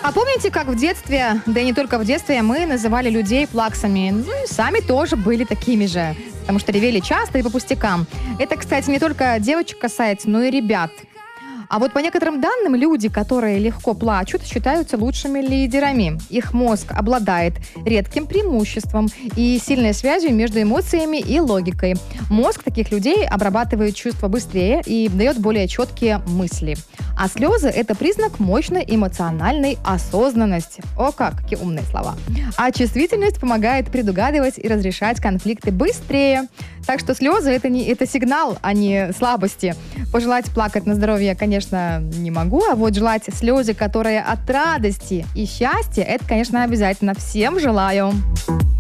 А помните, как в детстве, да и не только в детстве, мы называли людей плаксами? Ну и сами тоже были такими же, потому что ревели часто и по пустякам. Это, кстати, не только девочек касается, но и ребят. А вот по некоторым данным, люди, которые легко плачут, считаются лучшими лидерами. Их мозг обладает редким преимуществом и сильной связью между эмоциями и логикой. Мозг таких людей обрабатывает чувства быстрее и дает более четкие мысли. А слезы – это признак мощной эмоциональной осознанности. О, какие умные слова. А чувствительность помогает предугадывать и разрешать конфликты быстрее. Так что слезы – это сигнал, а не слабости. Пожелать плакать на здоровье, конечно, не могу, а вот желать слезы, которые от радости и счастья, это, конечно, обязательно. Всем желаю.